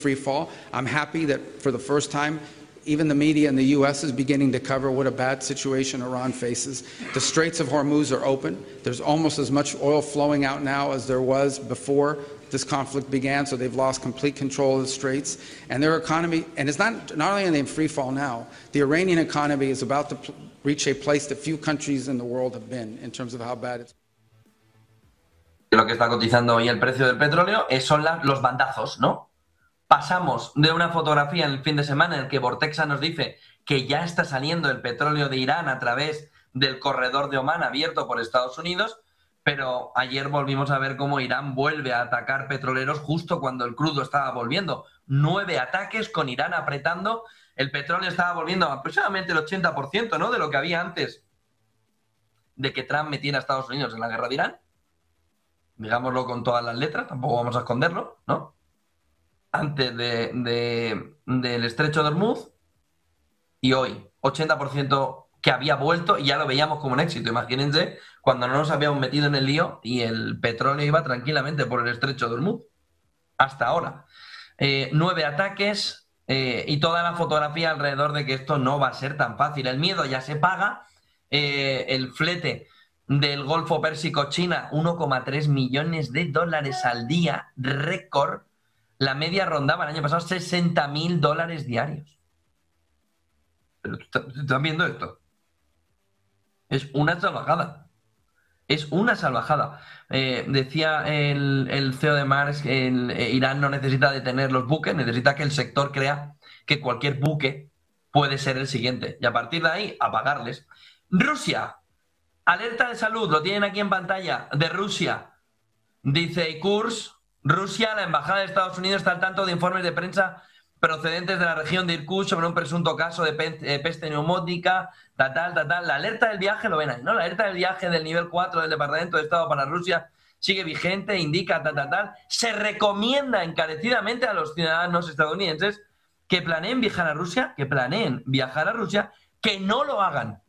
free fall. I'm happy that for the first time, even the media in the U.S. is beginning to cover what a bad situation Iran faces. The Straits of Hormuz are open. There's almost as much oil flowing out now as there was before this conflict began, so they've lost complete control of the Straits. And their economy, and it's not only are they in free fall now, the Iranian economy is about to reach a place that few countries in the world have been in terms of how bad it's. Lo que está cotizando hoy el precio del petróleo son los bandazos, ¿no? Pasamos de una fotografía en el fin de semana en el que Vortexa nos dice que ya está saliendo el petróleo de Irán a través del corredor de Omán abierto por Estados Unidos, pero ayer volvimos a ver cómo Irán vuelve a atacar petroleros justo cuando el crudo estaba volviendo. 9 ataques con Irán apretando. El petróleo estaba volviendo a aproximadamente el 80%, ¿no?, de lo que había antes de que Trump metiera a Estados Unidos en la guerra de Irán. Digámoslo con todas las letras, tampoco vamos a esconderlo, ¿no? Antes del estrecho de Hormuz, y hoy 80% que había vuelto y ya lo veíamos como un éxito. Imagínense cuando no nos habíamos metido en el lío y el petróleo iba tranquilamente por el estrecho de Hormuz. Hasta ahora. 9 ataques y toda la fotografía alrededor de que esto no va a ser tan fácil. El miedo ya se paga. El flete del Golfo Pérsico China, 1,3 millones de dólares al día, récord. La media rondaba el año pasado $60.000 diarios. Pero ¿estás viendo esto? Es una salvajada. Es una salvajada. Decía el CEO de Mars que Irán no necesita detener los buques, necesita que el sector crea que cualquier buque puede ser el siguiente. Y a partir de ahí, apagarles. Rusia. Alerta de salud, lo tienen aquí en pantalla, de Rusia. Dice Kurs, Rusia, la embajada de Estados Unidos está al tanto de informes de prensa procedentes de la región de Irkutsk sobre un presunto caso de peste neumónica, tal. La alerta del viaje, lo ven ahí, ¿no? La alerta del viaje del nivel 4 del Departamento de Estado para Rusia sigue vigente, indica tal. Se recomienda encarecidamente a los ciudadanos estadounidenses que planeen viajar a Rusia, que no lo hagan,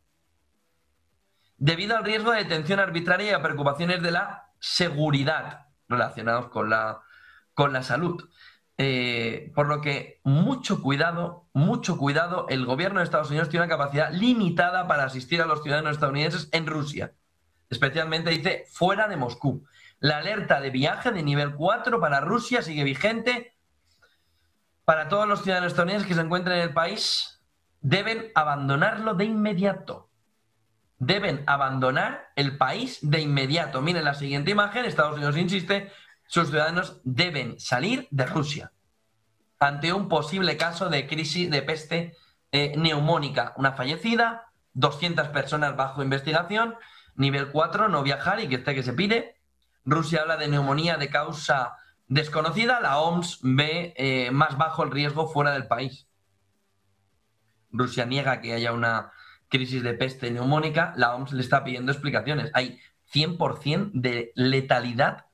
debido al riesgo de detención arbitraria y a preocupaciones de la seguridad relacionados con la salud. Por lo que mucho cuidado, el gobierno de Estados Unidos tiene una capacidad limitada para asistir a los ciudadanos estadounidenses en Rusia, especialmente, dice, fuera de Moscú. La alerta de viaje de nivel 4 para Rusia sigue vigente. Para todos los ciudadanos estadounidenses que se encuentren en el país, deben abandonarlo de inmediato. Deben abandonar el país de inmediato. Miren la siguiente imagen. Estados Unidos insiste, sus ciudadanos deben salir de Rusia ante un posible caso de crisis de peste neumónica. Una fallecida, 200 personas bajo investigación, nivel 4, no viajar y que se pide. Rusia habla de neumonía de causa desconocida. La OMS ve más bajo el riesgo fuera del país. Rusia niega que haya una crisis de peste neumónica. La OMS le está pidiendo explicaciones. Hay 100% de letalidad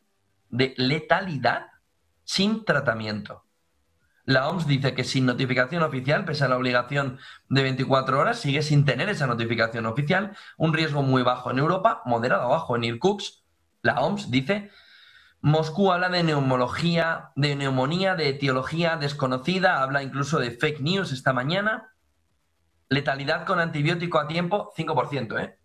sin tratamiento. La OMS dice que sin notificación oficial, pese a la obligación de 24 horas, sigue sin tener esa notificación oficial. Un riesgo muy bajo en Europa, moderado bajo en Irkutsk. La OMS dice, Moscú habla de neumología, de neumonía, de etiología desconocida, habla incluso de fake news esta mañana. Letalidad con antibiótico a tiempo, 5%, ¿eh?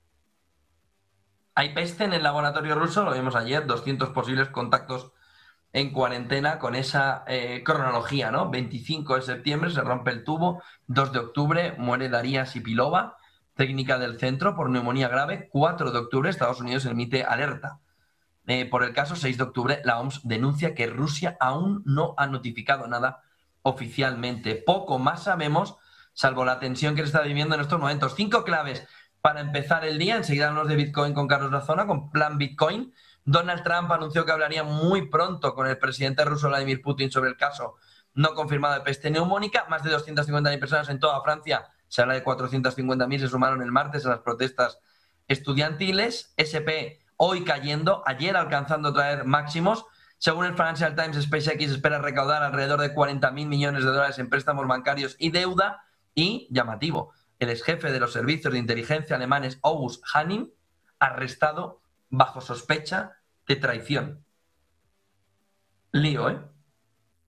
Hay peste en el laboratorio ruso, lo vimos ayer, 200 posibles contactos en cuarentena con esa cronología, ¿no? 25 de septiembre se rompe el tubo, 2 de octubre muere Daria Sipilova, técnica del centro por neumonía grave, 4 de octubre Estados Unidos emite alerta. Por el caso, 6 de octubre la OMS denuncia que Rusia aún no ha notificado nada oficialmente. Poco más sabemos, salvo la tensión que se está viviendo en estos momentos. 5 claves para empezar el día. Enseguida hablamos de Bitcoin con Carlos Razona, con Plan Bitcoin. Donald Trump anunció que hablaría muy pronto con el presidente ruso Vladimir Putin sobre el caso no confirmado de peste neumónica. Más de 250.000 personas en toda Francia, se habla de 450.000, se sumaron el martes a las protestas estudiantiles. SP hoy cayendo, ayer alcanzando traer máximos. Según el Financial Times, SpaceX espera recaudar alrededor de 40.000 millones de dólares en préstamos bancarios y deuda. Y, llamativo, el exjefe de los servicios de inteligencia alemanes, August Hanning, arrestado bajo sospecha de traición. Lío, ¿eh?